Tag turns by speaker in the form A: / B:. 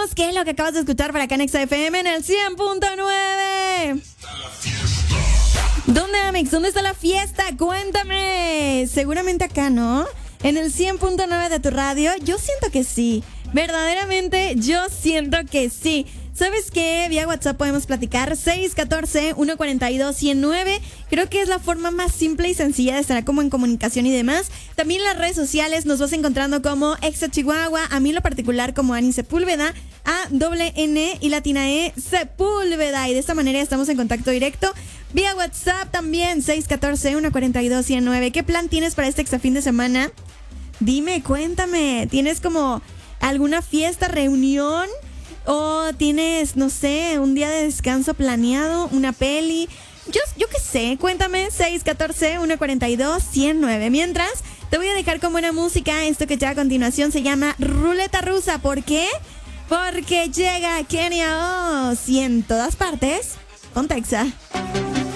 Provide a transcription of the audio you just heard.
A: Cuéntanos qué es lo que acabas de escuchar para acá en XFM en el 100.9. ¿Dónde, Amix? ¿Dónde está la fiesta? Cuéntame. Seguramente acá, ¿no? En el 100.9 de tu radio. Yo siento que sí. Verdaderamente, yo siento que sí. ¿Sabes qué? Vía WhatsApp podemos platicar 614-142-109. Creo que es la forma más simple y sencilla de estar como en comunicación y demás. También en las redes sociales nos vas encontrando como Exa Chihuahua, a mí en lo particular como Ani Sepúlveda, A-N y latina E Sepúlveda. Y de esta manera estamos en contacto directo. Vía WhatsApp también 614-142-109. ¿Qué plan tienes para este extra fin de semana? Dime, cuéntame. ¿Tienes como alguna fiesta, reunión? ¿O tienes, no sé, un día de descanso planeado, una peli? Yo qué sé, cuéntame, 614-142-109. Mientras, te voy a dejar con buena música. Esto que ya a continuación se llama Ruleta Rusa. ¿Por qué? Porque llega Kenia Oz y en todas partes, con Texa.